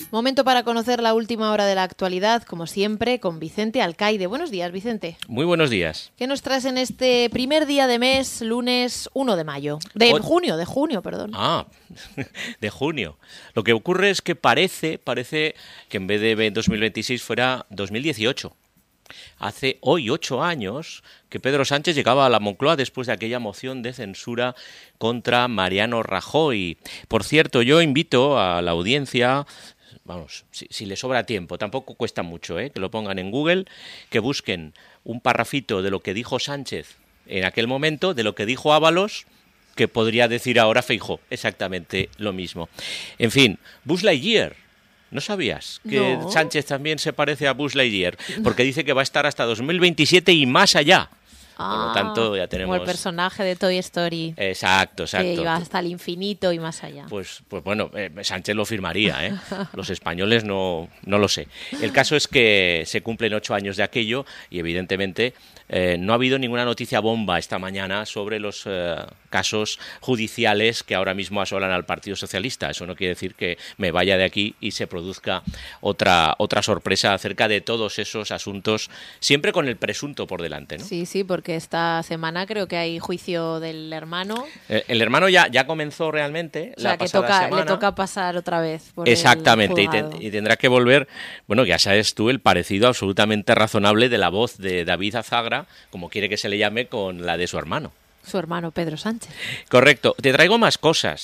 Momento para conocer la última hora de la actualidad, como siempre, con Vicente Alcaide. Buenos días, Vicente. Muy buenos días. ¿Qué nos traes en este primer día de mes, lunes 1 de mayo? De junio, perdón. Ah, de junio. Lo que ocurre es que parece que en vez de 2026 fuera 2018. Hace hoy 8 años que Pedro Sánchez llegaba a la Moncloa después de aquella moción de censura contra Mariano Rajoy. Por cierto, yo invito a la audiencia, vamos, si le sobra tiempo, tampoco cuesta mucho, que lo pongan en Google, que busquen un parrafito de lo que dijo Sánchez en aquel momento, de lo que dijo Ábalos, que podría decir ahora Feijóo, exactamente lo mismo. En fin, Buzz Lightyear. ¿No sabías que No. Sánchez también se parece a Buzz Lightyear? Porque dice que va a estar hasta 2027 y más allá. Por lo tanto, ya tenemos... Como el personaje de Toy Story. Exacto. Que iba hasta el infinito y más allá. Pues bueno, Sánchez lo firmaría, Los españoles no lo sé. El caso es que se cumplen 8 años de aquello y evidentemente no ha habido ninguna noticia bomba esta mañana sobre los casos judiciales que ahora mismo asolan al Partido Socialista. Eso no quiere decir que me vaya de aquí y se produzca otra sorpresa acerca de todos esos asuntos, siempre con el presunto por delante, ¿no? Sí, porque esta semana creo que hay juicio del hermano. El hermano ya comenzó realmente la pasada semana. Le toca pasar otra vez por Exactamente, el juzgado. y tendrá que volver, bueno, ya sabes tú, el parecido absolutamente razonable de la voz de David Azagra, como quiere que se le llame, con la de su hermano. Su hermano Pedro Sánchez. Correcto. Te traigo más cosas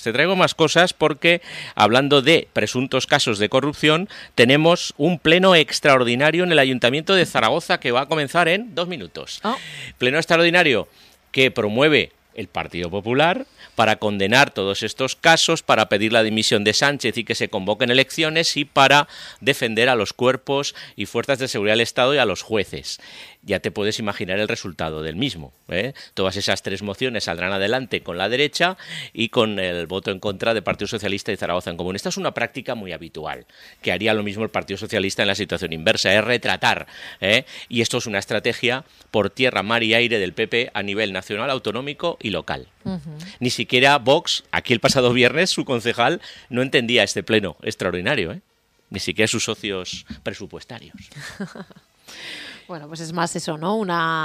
porque, hablando de presuntos casos de corrupción, tenemos un pleno extraordinario en el Ayuntamiento de Zaragoza que va a comenzar en 2 minutos. Oh. Pleno extraordinario que promueve el Partido Popular para condenar todos estos casos, para pedir la dimisión de Sánchez y que se convoquen elecciones y para defender a los cuerpos y fuerzas de seguridad del Estado y a los jueces. Ya te puedes imaginar el resultado del mismo, Todas esas 3 mociones saldrán adelante con la derecha y con el voto en contra del Partido Socialista y Zaragoza en Común. Esta es una práctica muy habitual, que haría lo mismo el Partido Socialista en la situación inversa, es retratar, y esto es una estrategia por tierra, mar y aire del PP a nivel nacional, autonómico y local. Uh-huh. Ni siquiera Vox, aquí el pasado viernes, su concejal no entendía este pleno extraordinario, ni siquiera sus socios presupuestarios. Bueno, pues es más eso, ¿no?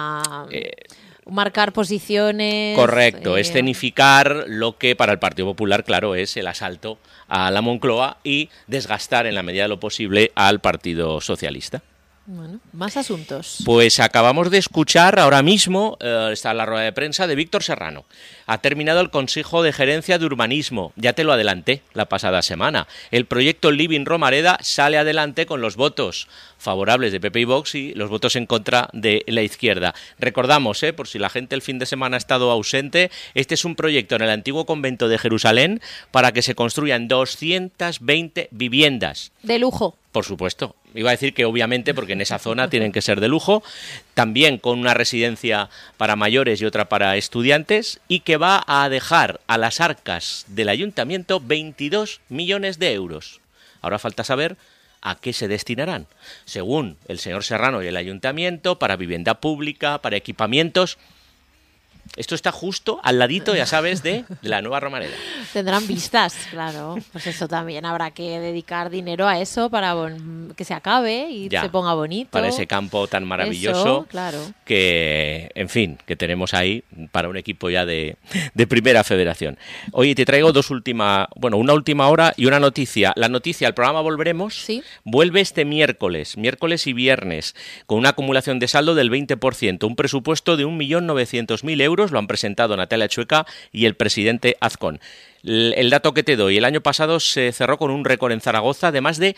Marcar posiciones. Correcto, escenificar lo que para el Partido Popular, claro, es el asalto a la Moncloa y desgastar en la medida de lo posible al Partido Socialista. Bueno, más asuntos. Pues acabamos de escuchar ahora mismo, está la rueda de prensa de Víctor Serrano. Ha terminado el Consejo de Gerencia de Urbanismo, ya te lo adelanté la pasada semana. El proyecto Living Romareda sale adelante con los votos favorables de PP y Vox y los votos en contra de la izquierda. Recordamos, por si la gente el fin de semana ha estado ausente, este es un proyecto en el antiguo convento de Jerusalén para que se construyan 220 viviendas. De lujo. Por supuesto. Iba a decir que obviamente porque en esa zona tienen que ser de lujo, también con una residencia para mayores y otra para estudiantes, y que va a dejar a las arcas del ayuntamiento 22 millones de euros. Ahora falta saber a qué se destinarán. Según el señor Serrano y el ayuntamiento, para vivienda pública, para equipamientos. Esto está justo al ladito, ya sabes, de la nueva Romareda. Tendrán vistas, claro. Pues eso también habrá que dedicar dinero a eso para que se acabe y se ponga bonito. Para ese campo tan maravilloso, eso, claro. Que, en fin, que tenemos ahí para un equipo ya de Primera Federación. Oye, te traigo una última hora y una noticia. La noticia, el programa Volveremos, ¿sí? Vuelve este miércoles y viernes, con una acumulación de saldo del 20%, un presupuesto de 1.900.000 euros, lo han presentado Natalia Chueca y el presidente Azcón. El dato que te doy, el año pasado se cerró con un récord en Zaragoza de más de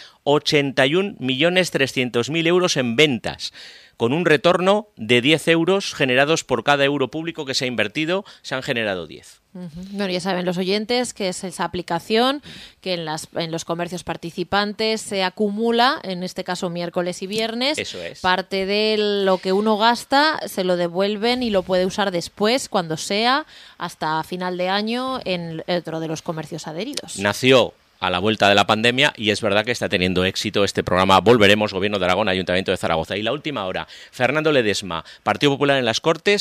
81.300.000 euros en ventas, con un retorno de 10 euros generados por cada euro público que se ha invertido, se han generado 10. Bueno, ya saben los oyentes que es esa aplicación que en los comercios participantes se acumula, en este caso miércoles y viernes. Eso es. Parte de lo que uno gasta se lo devuelven y lo puede usar después, cuando sea, hasta final de año en otro de los comercios adheridos. Nació a la vuelta de la pandemia y es verdad que está teniendo éxito este programa Volveremos, Gobierno de Aragón, Ayuntamiento de Zaragoza. Y la última hora, Fernando Ledesma, Partido Popular en las Cortes,